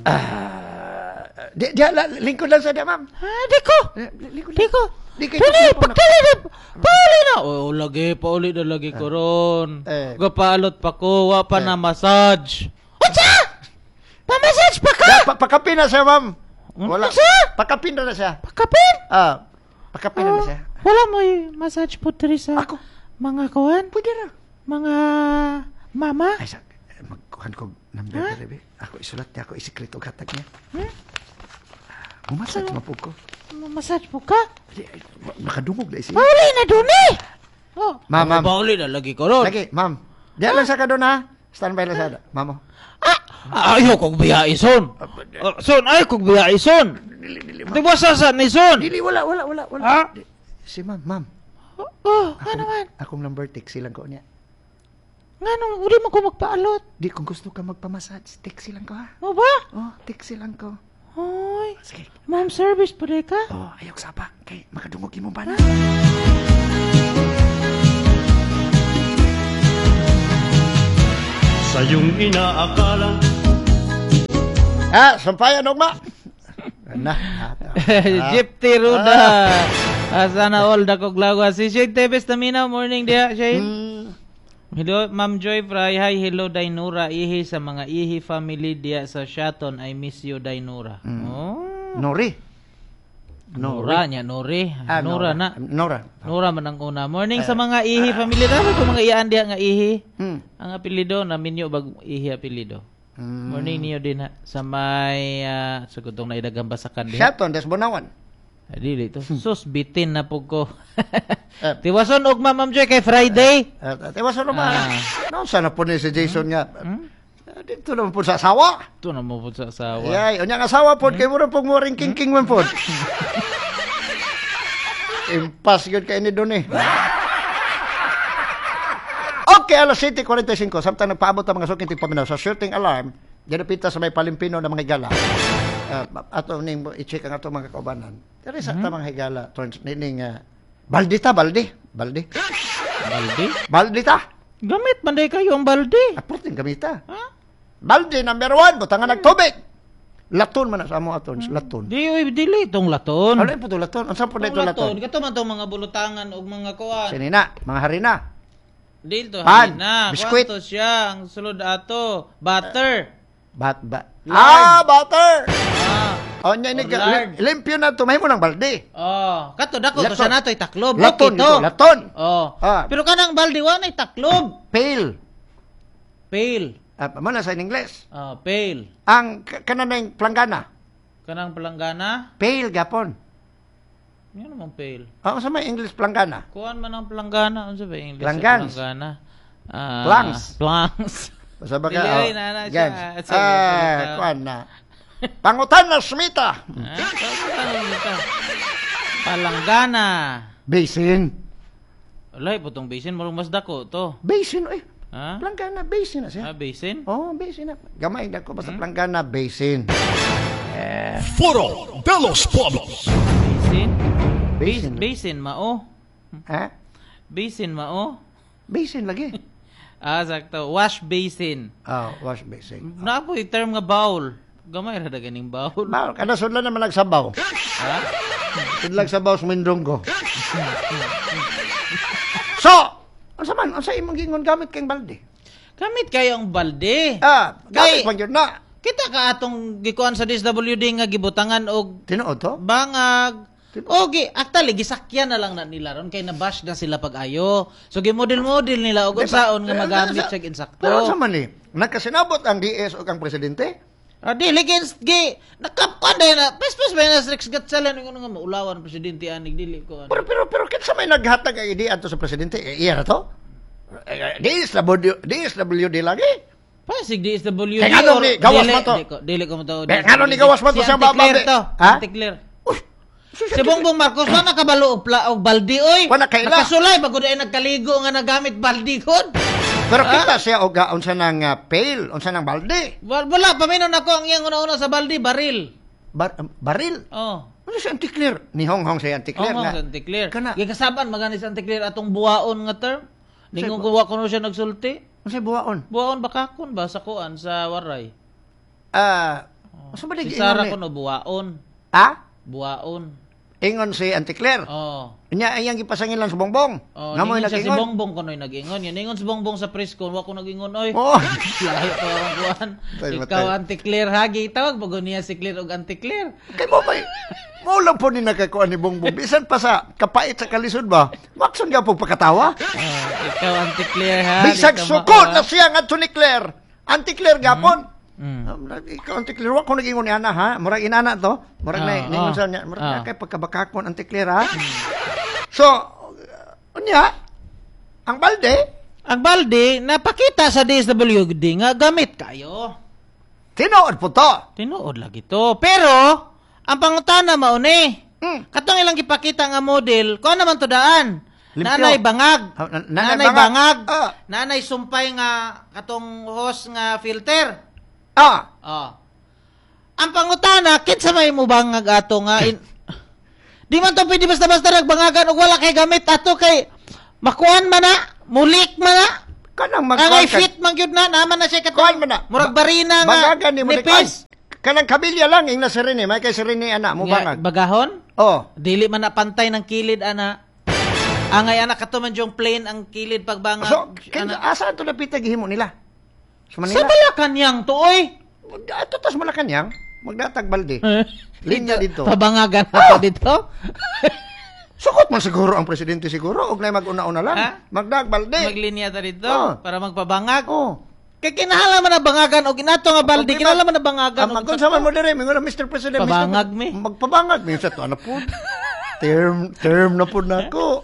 Lingkod lang sa dia, ma'am. Diko. Lingkod lang. Diko. Di kayo Dili, telepono. pakili na. Pauli na. Pauli na lagi ko ron. Gapalot pa ko, wa pa na massage. Unsa? Pa-massage pa ka? Pakapin na siya, ma'am. Wala. Unsa? Pakapin na siya. Pakapin? Pakapin na siya. Wala mo massage po, Teresa. Ako? Mga kuhan? Pwede na. Mga mama? Ay, magkuhan ko number Ha? ka, Ako isulat niya, ako isikreto katag niya. Bumasad, mapog ko. Massage po ka? Makadungog na isi. Pauli na dun eh. Oh. Ma'am. Pauli na lagi ko ron. Lagi, ma'am. Diyan lang sa ka doon, ha? Standby lang sa ma'am. Ayaw kong biyai, son. Son, ayaw kong biyai, son. Di ba sasan ni son? Dili, wala. Ha? Si ma'am. Nga naman. Akong number, text silang ko niya. Nga naman, uli mo ko magpaalot. Di, kung gusto ka magpamassage, text silang ko, ha? O ba? Text silang ko. Hoy. Sige. Ma'am service pa rin ka? Ayaw sapa. Kay, makadungog mo ba na? Sa iyong inaakalang Sampayan, Ogma. Jeep Tiruda. Sana all dakog lagwa. Si Shane Tevez Taminaw. Morning dia, Shane. Hello, Ma'am Joy Fry. Hi, hello, Dainura. Ihi sa mga Ihi family dia sa Shaton. I miss you, Dainura. Nori. Nora niya, Nori. Nora na. Nora man ang una. Morning sa mga Ihi family. Dapat ko mga iyaan diya nga Ihi. Ang apelido, namin nyo bag Ihi apelido. Morning niyo din ha. Sa may, sagutong na idagang basakan diha. Shaton, des Bonawan. Dili to. Sus, bitin na po ko. Tiwason og Ma'am Joy kay Friday. Tiwason naman. Sana po ni si Jason nga. Dito naman po sa asawa. Ito na mo po sa asawa. Yay, unyang asawa po, kay mura pong muring king man po. Impas yun kayo ni doon eh. Okay, alas 7:45. Samtang nagpaabot ang mga suking tigpaminaw sa shooting alarm, ginapita sa may palimpino ng mga higala. Ato ning i-check ang ato mga kaubanan. Pero sa mga higala, turns nining baldi. Baldi ta. Gamit man day kayo ang balde. Aporting gamita. Baldi number 1, butangan nagtubig. Laton man sa amo aton, laton. Dili itong laton. Ano po to laton? Unsa po dito laton? Kato man tong mga bulutangan og mga kuan. Sinina, mga harina. Dili to Pan, harina. biskwit. Kwanto siya ang sulod ato. Butter. Butter. Nya ni lard. limpyo na to, mahimo ng balde. Kato dako to sa natoy taklob. Laton Okay to. laton. Pero kanang balde wa nay taklob. Pail. Pail. Mana sa Ingles? Pail. Ang kanang planggana. Kanang palanggana? Pail gapon. Ano naman pail? Sa may English planggana. Kuan man ang palanggana. Ano ba English? Planggans. Planggana. Planks. Basta ba ka? Dili, na siya. Kuan na. Pangutan na Smita. Palanggana. Basin. Wala, putong basin. Marong mas dako to. Basin, Ha? planggana, basin na siya. Basin? Basin na. Gamay dako basta planggana, basin. Foro de los Pueblos. Basin? Basin, mao. Basin, mao. Basin lagi. Sakto. Wash basin. Wash basin. Napo yung term nga bowl. Gamay ra ganing bowl. Bawl, kada sudlan naman nagsabaw. Sudlag sabaw sa mindonggo. So, unsa imong gingon gamit kayong balde? Gamit kayo ang balde. Gamit man yun na. Kita ka atong gikuan sa DSWD nga gibutangan og Tinuod to? bangag. Okay, actually gisakyan na lang na nila ron kay nabash na sila pag-ayo. So gimodel-model nila og unsaon nga magamit sa insakto. Pero sa man nagkasinabot ang DS o ang presidente? Dili nakapkan din na pes ba na strict gatsalan ng nga maulawan ang presidente anig dili ko. Pero kinsa may naghatag ang idea to sa presidente? Iya ra to? DSWD lagi. Pasig DSWD. Kaya ano ni gawas mo to? Dili ko mo to. Kaya ano ni gawas mo to sa babae? Anti-clear. Si Bongbong Marcos na nakabalo og baldi oy. Nakasulay bagud ay nagkaligo nga nagamit baldi kon. Pero kita siya og unsa nang pail, unsa nang balde. Wala paminon ako ang iyang una-una sa baldi baril. Baril? Ano siya anti-clear? Ni Hong siya anti-clear nga. Anti-clear. Gikasaban magani sa anti-clear atong buwaon nga term. Ningon kuwa kuno siya nagsulti. Unsa buwaon? Buwaon bakakon ba sa kuan sa waray? Asa ba Si di Sarah ingon kuno buwaon. Ha? Buwaon. Ingon si Auntie Claire. Oh. Nya iyang gipasangin lang sa bongbong. Oh, Nga mo ningon siya si nag-ingon. Bongbong kuno'y nag-ingon. Yan, ningon si Bongbong sa press con, wa ko nag-ingon, oy. Oh. Layo pa ang kuhan. Matay, Ikaw, matay. Auntie Claire, hagi. Tawag bago niya si Claire o Auntie Claire. Kay mo ba? Mo lang po ni nakakuan ni Bongbong. Bisan pa sa kapait sa kalisod ba? Makson nga po pagkatawa. Ikaw, Auntie Claire, ha? Bisag Di ka sukot maawa. na siya nga Auntie Claire. Auntie Claire gapon. Mm. Ikaw, Auntie Claire, wag ko nag-ingon ni Ana, ha? Murag inana to. Murag na, ningon sa niya. Murag na kay pagkabakakon, Auntie Claire, ha? So, unya, ang balde, Ang balde, napakita sa DSWD nga gamit kayo. tinuod po to. Tinuod lagi to. Pero, ang pangutana mauni. Katong ilang ipakita nga model, kung naman to daan? Limpyo. Nanay bangag. Nanay bangag. Ah. Nanay sumpay nga katong hose nga filter. Ah, Ang pangutana, kinsa may mo bangag ato nga di man to pwede basta-basta nagbangagan og wala kay gamit ato kay makuan man na, mulik man na. kanang Ang magkuhan fit man gyud na naman na siya Kuan katong man na. murag barina nga Bangagan ni mo nipis. Kanang kabilya lang, ing nasa rin may kay sirin ni anak mo Nga, bangag. bagahon? Oh, Dili man na pantay ng kilid ana. Angay anak kato man yung plain ang kilid pagbangag. so, asa ito napitag himo nila? Sa Sa Manila? Malakanyang to oy. Ato tas Malacanang, magdatag balde. Linya dito. Pabangagan na to dito. Sukot man siguro ang presidente siguro, og na mag-una-una lang. Ha? Magdag balde. Maglinya ta dito Oh. para magpabangag. Oh. Kay kinahanglan man na bangagan og inato nga baldi, Okay, kinahanglan man na bangagan. Ang magkon sa man mo dire, mingon Mr. President, Pabangag, mi. Magpabangag mi sa to ana po. Term na po nako.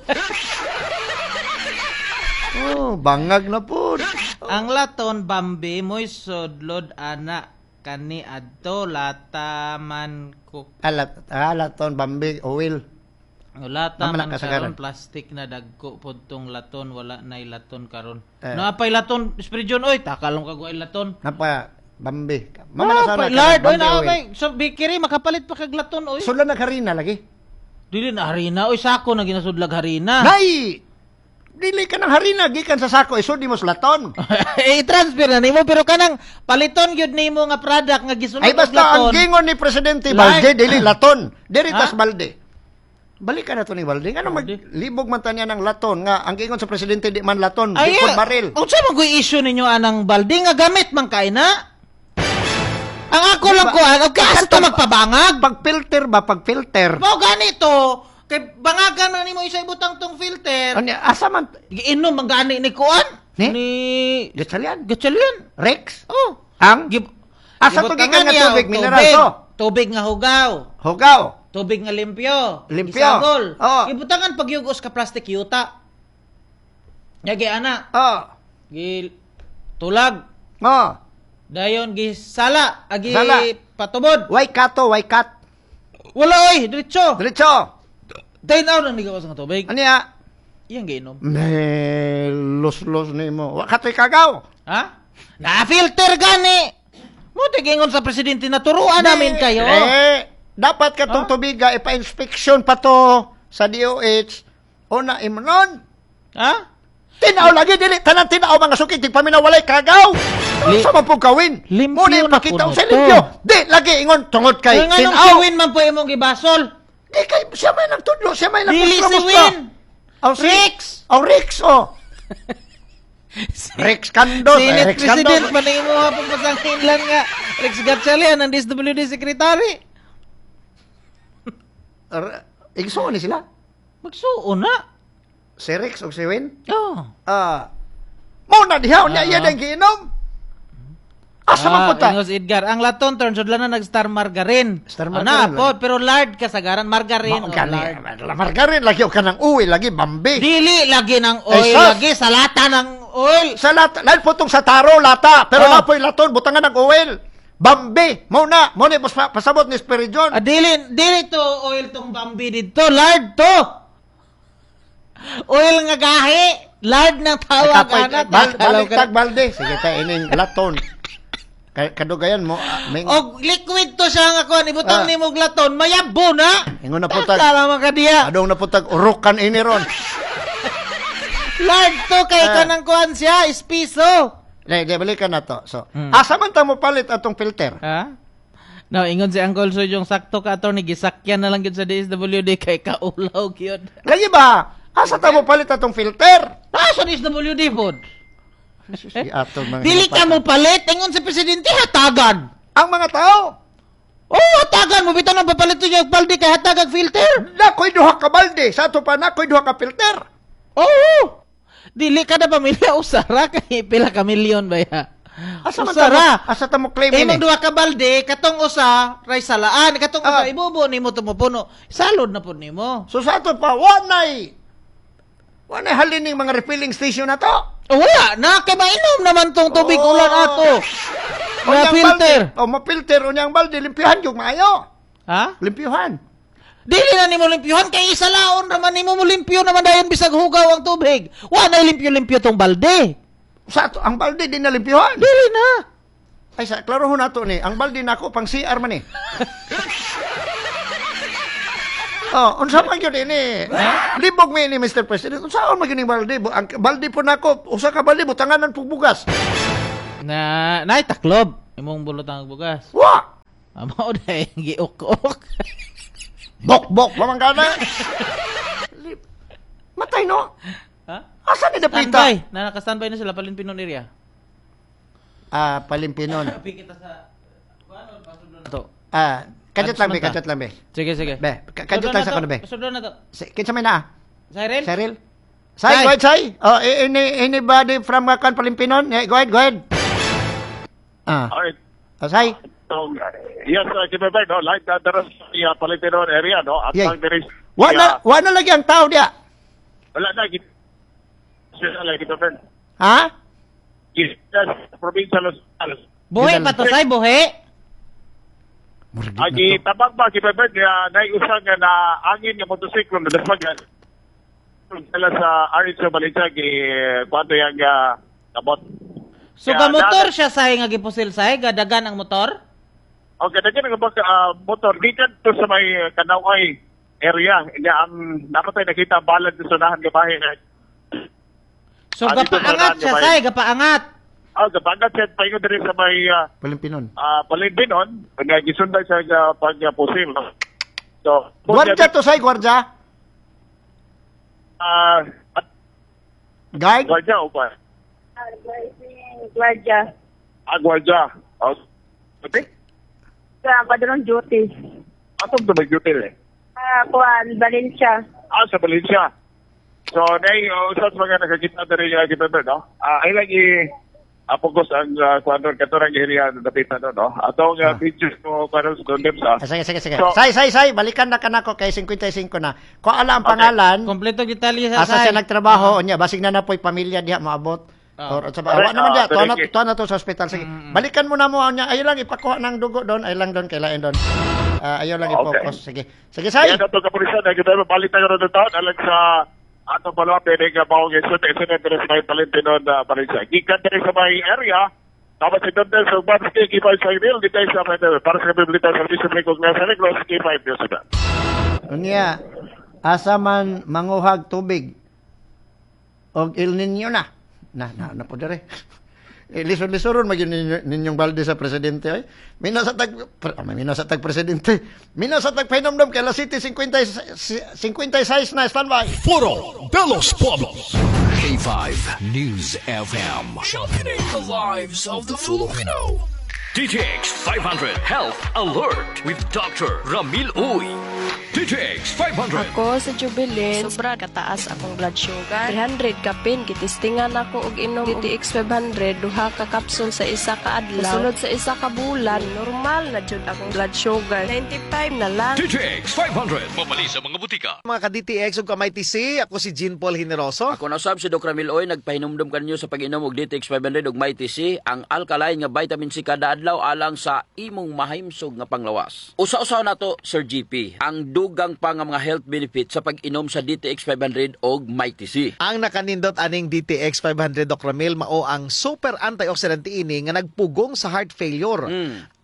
Oh, bangag na po. Ang laton Bambi mo'y sudlod ana kani adto lataman ko. Laton, bambig, oil. Lata Naman man ang kasagaran. karon plastic na dagko pod tong laton wala nay laton karon. Eh. Naapay laton Espiridion oy takalong kag laton. Napa, bambi. Mama sana Lord, oy bambi oil. naapay so bikiri makapalit pa kag laton oy. Sula nagharina lagi. Dili na harina oy sako na ginasudlag harina. Nay! Dili ka ng harina, gikan sa sako, isod di mo laton. I-transfer na nimo pero kanang paliton gyud nimo nga product nga gisulod Ay og basta ang laton. gingon ni Presidente Lard. Balde, dili laton. Diri Ha? tas balde. Balik ka na to ni Balde. Ano Balde. maglibog man tanya ng laton nga ang gingon sa Presidente di man laton, Ay, di pod baril. Unsa man kuy issue ninyo anang balde nga gamit man kay na? Ang ako lang ko, ang kasta magpabangag. Pag-filter ba, pag-filter. Mao ganito, kay bangagan na nimo isa ibutang tong filter. Ano, asa man, Giinom man gani ni kuan Ni? ni Gatsalyan, Gatchalian. Rex, Oh. ang, Gib asa to gikan gibutangan nga niya tubig, og mineral to. Tubig nga hugaw. Hugaw, Tubig nga limpyo. Limpyo. Isagol. Oo. Gibutangan pag yugos ka plastic yuta. Yagi ana. oh, Gi tulag. oh, Dayon gi sala. Agi Sala. patubod. why kato, why kat, Wala oy, diretso. diretso, Dayon na nigawas nga tubig. ano ya, Iyang giinom. los ni mo, wakato'y kagaw. Ha? Na-filter gani. Mo tigingon sa presidente na turuan namin kayo. Dapat katong tubiga, ipa-inspection pa to sa DOH, o na imunon. Ha? Tinaw lagi, dili, tanan tinaw mga sukit, di paminawalay kagaw. Li- Sa mapong kawin. Limpyo Muna na ipakita po sa na to. limpyo. Di, lagi ingon, tungod kay Kay nganong tinaw. si Win man po imong gibasol. Di, kay, siya may nagtudlo, siya may Dili si nagtudlo. Win. Ang si Rex. Ang Rex, oh. Rex Candos. Senate Rex President Candos. man ang imo hapon pasangkin lang nga. Rex Gatchalian ang DSWD Secretary. Igsuon ni sila. Magsuon na. Si Rex o si Win. Oh. Muna dihaw niya, yan ang giinom. Asa man punta? Ingos Edgar, ang laton turn sud lang na nag-star margarine. Star Ana margarine po, pero lard kasagaran margarine o lard. Margarin, lagi o ka ng uwi, lagi bambi. Dili lagi ng oil, Ay, sus! lagi sa lata ng oil. Sa lata, lahat po itong sa taro, lata. Pero Oh. napoy laton, butangan ng oil. Bambi, muna pasabot ni Spiridion. Dili to oil tong Bambi dito, lard to. Oil nga gahi, lard ng tawag ana. Baliktag balde. Sige tayo, ining laton. Kadugayan mo, may... Og liquid to siya nga kuan ibutang nimo og laton, mayabo na. Ingon na putag. Takala man ka diya. Adong naputag urukan ini ron. Lard to kay kanang kuan siya, espiso. Balikan na to. So, asa man ta mo palit atong filter? Ha? No, ingon si Uncle Soy yung sakto ka attorney gisakyan na lang gyud sa DSWD kay kaulaw gyud. Lagi ba? Asa ta mo palit atong filter? Sa DSWD pod. Si atong mga Dili ka mo palit, ingon si presidente hatagan. ang mga tao. Oh, hatagan mo bitaw nang papalit yung balde kay hatagag filter. Nakoy duha ka balde, sa ato pa nakoy duha ka filter. Oo. Dili ka na pamilya usara kay pila ka milyon ba ya? Asa man Usara. asa ta mo claim Imong ini? duha ka balde, katong usa ray salaan, katong usa ibubo nimo tumupuno. Salod na pud nimo. So sa ato pa wanay halining mga refilling station na to. Oh, wala na kay mainom naman tong tubig Oh. ulan ato. Na Unyang filter. Balde, mapilter unyang balde limpyuhan yung maayo. Ha? Limpyuhan. Dili na nimo limpyuhan kay isa laon raman nimo mo limpyo naman dayon bisag hugaw ang tubig. Wa na limpyo-limpyo tong balde. Sa ato ang balde din na limpyuhan. Dili na. Ay sa klarohon nato ni, ang balde nako pang CR man ni. Oh, unsa man gyud ini? Libog mi ni Mr. President. Unsa man gyud ni balde? Ang balde po nako, usa ka balde butanganan pug bugas. Na nay taklob imong bulot ang bugas. Wa. Amo day giuk-uk. Bok mamangana. Matay no. Ha? Asa ni dapita? Standby. Na naka-standby na sila Palimpinon area. Palimpinon. Kita sa ano pasudlo na to. Kadjat lang be, kadjat lang be. Sige. Be, kadjat lang sa kono be. Pasudlo na to. Kinsa may na? Cyril? Cyril? Say, go ahead, say. Oh, anybody from Palimpinon? Yeah, go ahead. Alright. Say. So, yes, Kimebay, no? Like the rest of the Palitinon area, no? At Yeah. there is... Wa na lagi ang tao diya. Wala na, sila like Kimebay. Ha? Yes, provincial hospital. Buhi pa to say buhi. Agi tabang ba Kimebay, naiusang nga na angin nga motosiklo na dasmagan. Sila sa RH Balinsag, kwento yung kabot. So Kaya, motor siya say nga gipusil say gadagan ang motor. Okay, dagyan nga motor gikan to sa may Kanaway area. Nga ang napatay nakita balag sa sunahan nga bahay. So dito gapaangat sa siya Ranyo, say gapaangat. Gapangat siya paingon diri sa may Palimpinon. Palimpinon, nga gisunday sa pagpusil. So, Gwardya to say, gwardya. Guard? Gwardya o ba? Gwardiya. Gwardya. Okay? Sa padulong duty. Atong to mag-duty eh. Kuan, Valencia. Sa Valencia. So, usap mga nakakita na rin yung Kimber, no? Ay lang focus ang kwantor katurang area na napitan, no? Atong pictures mo kwantor sa condem sa... Sige. So- Say. Balikan na kanako kay 55 na. Kung ala ang pangalan, Kompleto detalye sa asa say. siya nagtrabaho, nya basig na napoy pamilya diha maabot. Or sa Correct. wa naman diha, Correct. tuwa na to sa ospital. Sige. Balikan mo na mo nya. Ayo lang ipakuha ng dugo doon, ayo lang doon kailain doon. Ayo lang Okay. i-focus. Sige, say. Yan ito kapulisan na kita balik tayo rin taon alang sa ato pala pwede nga bawang isunod sa may Palitinon na Valencia. Gikan tayo sa may area, tapos ito din sa Bansky, K5 sa Idil, di tayo sa may para sa Biblita Service of Recog na sa Negros, K5 News na. Unya, asa man manguhag tubig og El Niño na po dire. Lisod-lisoron magyud ninyong balde sa presidente ay. Mina sa tag presidente. Mina sa tag painomdom kay La City 56 na standby. Foro de los Pueblos. K5 News FM. Championing the lives of the Filipino. DTX 500 Health Alert with Dr. Ramil Uy. DTX 500. Ako sa Jubilin, sobra kataas akong blood sugar. 300 kapin, kitistingan ako og inom DTX 500, duha ka kapsul sa isa ka adlaw. Sunod sa isa ka bulan, normal na jud akong blood sugar. 95 na lang. DTX 500. Mamali sa mga butika. Mga ka-DTX ug kamay TC, ako si Jean Paul Generoso. Ako na sab si Dr. Ramil Oy, nagpahinumdum kanyo sa pag-inom og DTX 500 ug May TC, ang alkaline nga vitamin C kada adlaw alang sa imong mahimsog nga panglawas. Usa-usaw nato Sir GP, ang dugang pa nga mga health benefit sa pag-inom sa DTX 500 og May TC. Ang nakanindot aning DTX 500 Dr. Ramil mao ang super antioxidant ini nga nagpugong sa heart failure.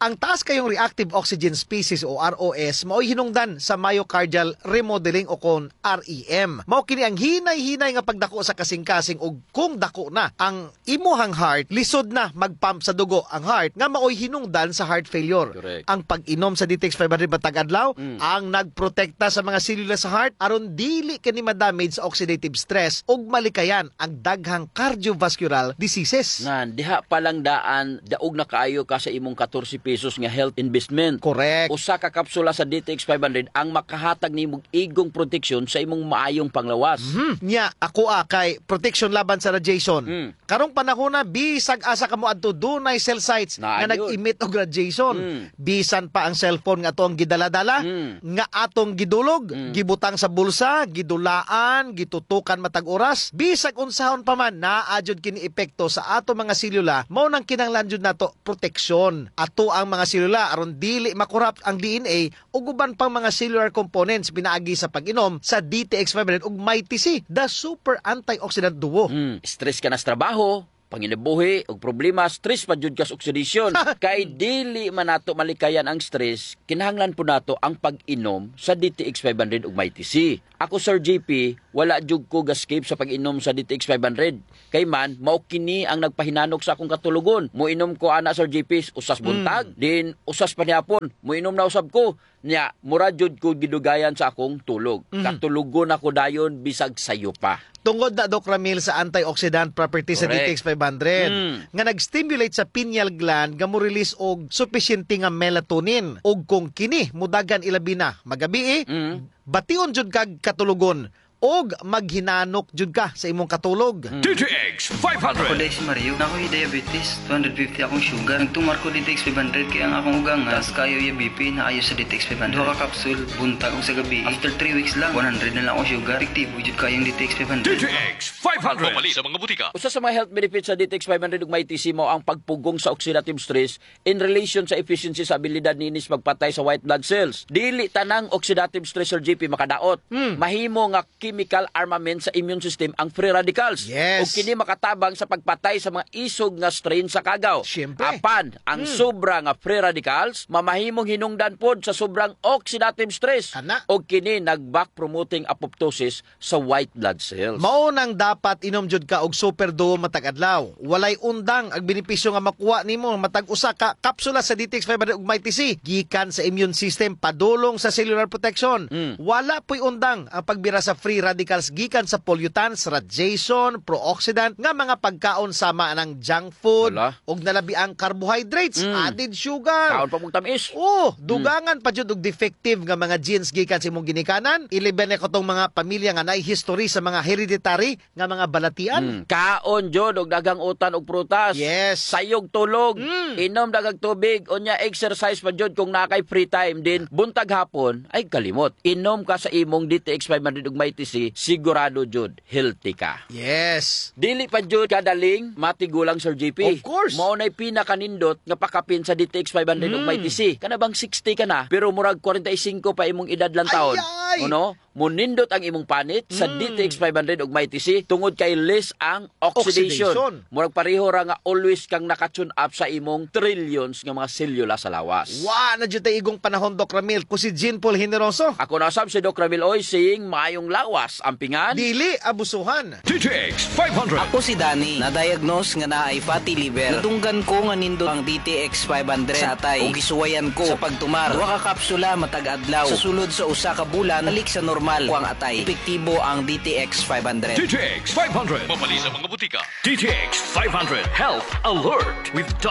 Ang taas kayong reactive oxygen species o ROS mao'y hinungdan sa myocardial remodeling o kon REM. Mao kini ang hinay-hinay nga pagdako sa kasing-kasing ug kung dako na ang imuhang heart, lisod na magpump sa dugo ang heart nga mao'y hinungdan sa heart failure. Correct. Ang pag-inom sa DTX 500 matag adlaw ang nagprotekta sa mga selula sa heart aron dili kini madamage sa oxidative stress ug malikayan ang daghang cardiovascular diseases. Nga, diha palang daan, daog na kaayo ka sa imong 14 pesos nga health investment. Correct. Usa ka kapsula sa DTX 500 ang makahatag nimong igong proteksyon sa imong maayong panglawas. Nya, ako kay protection laban sa radiation. Karong panahon na, bisag asa ka mo adto dunay cell sites Na, nga yun. nag-emit og radiation. Bisan pa ang cellphone nga atong gidala-dala, nga atong gidulog, gibutang sa bulsa, gidulaan, gitutukan matag oras, bisag unsahon pa man, naadjud kini epekto sa ato mga selula, mao nang kinahanglan jud nato proteksyon. Ato ang mga selula aron dili makorrupt ang DNA ug uban pang mga cellular components pinaagi sa pag-inom sa DTX 500 ug Mighty C, the super antioxidant duo. Stress ka na sa trabaho, panginabuhi og problema, stress pa jud ka sa oxidation. Kay dili man nato malikayan ang stress, kinahanglan po nato ang pag-inom sa DTX 500 ug Mighty C. Ako Sir JP, wala jud ko gaskip sa pag-inom sa DTX 500. Kay man mao kini ang nagpahinanok sa akong katulugon. Moinom ko ana Sir JP usas buntag, din usas pa nihapon. Moinom na usab ko. Nya mura jud ko gidugayan sa akong tulog. Katulugon ako dayon bisag sayo pa. Tungod na Doc Ramil sa antioxidant properties sa Correct. DTX 500 nga nag-stimulate sa pineal gland nga mo-release og sufficiente nga melatonin ug kung kini mudagan ilabi na magabi bation jud kag katulugon og maghinanok jud ka sa imong katulog. DTX 500. Ako si Mario, ako'y diabetes, 250 akong sugar. Nagtumar ko DTX 500 kaya ang akong ugang taas kayo yung BP na ayo sa DTX 500. Duha ka kapsul, buntag og sa gabi. After 3 weeks lang, 100 na lang akong sugar. Efektibo jud kayong DTX 500. DTX 500. Pamali sa mga butika. Usa sa mga health benefits sa DTX 500 ug Mighty C mao ang pagpugong sa oxidative stress in relation sa efficiency sa abilidad ninis magpatay sa white blood cells. Dili tanang oxidative stress Sir GP makadaot. Mahimo nga chemical armament sa immune system ang free radicals. Yes. O kini makatabang sa pagpatay sa mga isog nga strain sa kagaw. Siyempre. Apan, ang sobra nga free radicals mamahimong hinungdan pod sa sobrang oxidative stress. Ana. O kini nag-back promoting apoptosis sa white blood cells. Mao nang dapat inom jud ka og super duo matag adlaw. Walay undang ang benepisyo nga makuha nimo matag usa ka kapsula sa DTX 500 ug Mighty C gikan sa immune system padulong sa cellular protection. Wala puy undang ang pagbira sa free radicals gikan sa pollutants, radiation, pro-oxidant nga mga pagkaon sama ng junk food Wala. ug nalabi ang carbohydrates, added sugar. Kaon pa mong tamis. Oh, dugangan pa jud og defective nga mga genes gikan sa imong ginikanan. Iliben ko tong mga pamilya nga naay history sa mga hereditary nga mga balatian. Kaon jud og dagang utan og prutas. Yes. Sayog tulog. Inom dagang tubig unya exercise pa jud kung nakay free time din. Buntag hapon ay kalimot. Inom ka sa imong DTX 500 ug Mighty C, sigurado jud healthy ka. Yes. Dili pa jud kadaling matigulang Sir JP. Of course. Mao nay pinakanindot nga pakapin sa DTX 500 ug Mighty C. Kana bang 60 ka na pero murag 45 pa imong edad lang taon. Ay! Ano? Munindot ang imong panit sa DTX 500 ug Mighty C tungod kay less ang oxidation. Murag pareho ra nga always kang nakatune up sa imong trillions nga mga selula sa lawas. Wa na jud tay igong panahon Doc Ramil ko si Jean Paul Generoso. Ako na sab si Doc Ramil Oy saying maayong lawas ampingan. Dili abusuhan. DTX 500. Ako si Danny, na-diagnose nga naay fatty liver. Natunggan ko nga nindo ang DTX 500 sa atay. O gisuwayan ko sa pagtumar. Duha ka kapsula matag adlaw. Sa sulod sa usa ka bulan, balik sa normal ko ang atay. Epektibo ang DTX 500. DTX 500. Mapali sa mga butika. DTX 500 Health Alert with